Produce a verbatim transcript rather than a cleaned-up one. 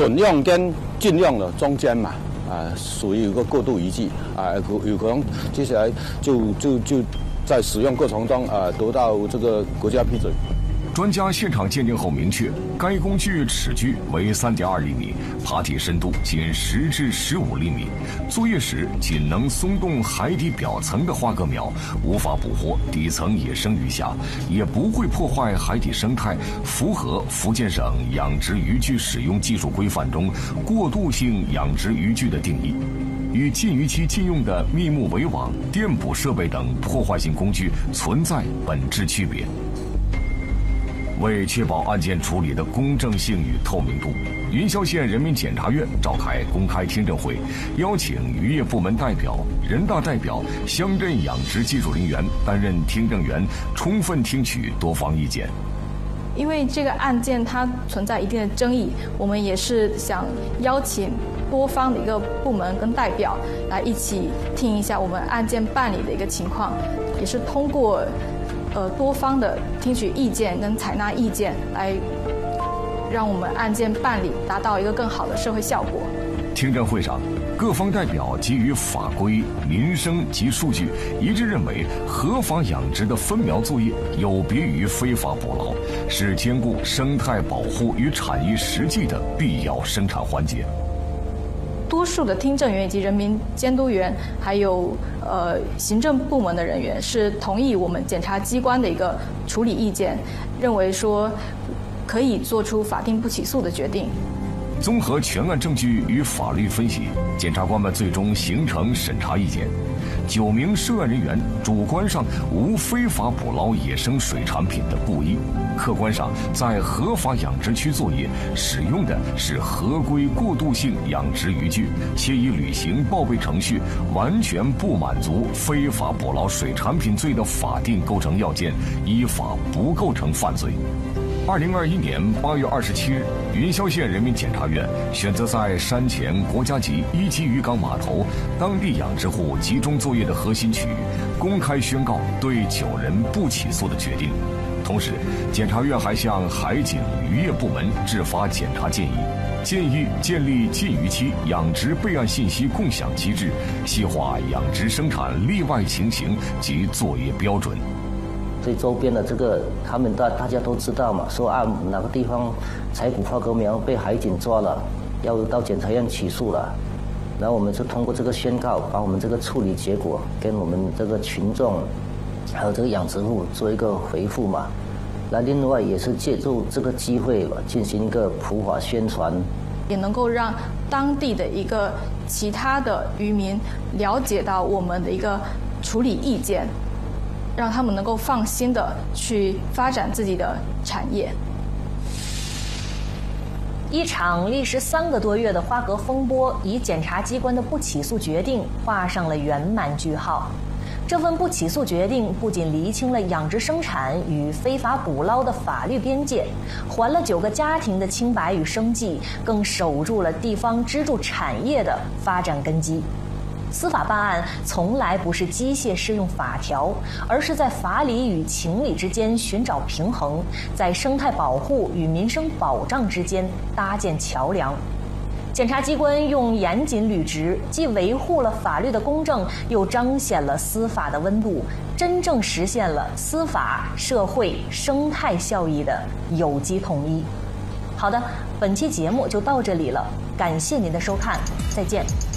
准用跟禁用的中间嘛，啊，属于一个过渡遗迹啊，有可能接下来就就就在使用过程中啊，得到这个国家批准。 专家现场鉴定后明确，该工具齿距为 三点二厘米，爬体深度仅十至十五厘米。作业时仅能松动海底表层的花蛤苗，无法捕获底层野生鱼虾，也不会破坏海底生态，符合福建省养殖渔具使用技术规范中过渡性养殖渔具的定义。与禁渔期禁用的密木围网、电捕设备等破坏性工具存在本质区别。为确保案件处理的公正性与透明度，云霄县人民检察院召开公开听证会，邀请渔业部门代表、人大代表、乡镇养殖技术人员担任听证员，充分听取多方意见。 因为这个案件它存在一定的争议，我们也是想邀请多方的一个部门跟代表来一起听一下我们案件办理的一个情况，也是通过呃多方的听取意见跟采纳意见，来让我们案件办理达到一个更好的社会效果。 听证会上，各方代表基于法规、民生及数据，一致认为合法养殖的分苗作业有别于非法捕捞，是兼顾生态保护与产业实际的必要生产环节。 多数的听证员以及人民监督员，还有呃行政部门的人员是同意我们检察机关的一个处理意见，认为说可以做出法定不起诉的决定。 综合全案证据与法律分析，检察官们最终形成审查意见：九名涉案人员主观上无非法捕捞野生水产品的故意，客观上在合法养殖区作业，使用的是合规过渡性养殖渔具，且已履行报备程序，完全不满足非法捕捞水产品罪的法定构成要件，依法不构成犯罪。二零二一年八月二十七日，云霄县人民检察院选择在山前国家级一级渔港码头当地养殖户集中作业的核心区域，公开宣告对九人不起诉的决定。同时，检察院还向海警渔业部门制发检察建议，建议建立禁渔期养殖备案信息共享机制，细化养殖生产例外情形及作业标准。 对周边的这个，他们大大家都知道嘛，说啊哪个地方采捕花蛤苗被海警抓了，要到检察院起诉了，然后我们就通过这个宣告，把我们这个处理结果跟我们这个群众，还有这个养殖户做一个回复嘛。那另外也是借助这个机会进行一个普法宣传， 也能够让当地的一个其他的渔民了解到我们的一个处理意见，让他们能够放心的去发展自己的产业。 一场历时三个多月的花蛤风波，以检察机关的不起诉决定画上了圆满句号。这份不起诉决定不仅厘清了养殖生产与非法捕捞的法律边界，还了九个家庭的清白与生计，更守住了地方支柱产业的发展根基。司法办案从来不是机械适用法条，而是在法理与情理之间寻找平衡，在生态保护与民生保障之间搭建桥梁。检察机关用严谨履职，既维护了法律的公正，又彰显了司法的温度，真正实现了司法、社会、生态效益的有机统一。好的，本期节目就到这里了，感谢您的收看，再见。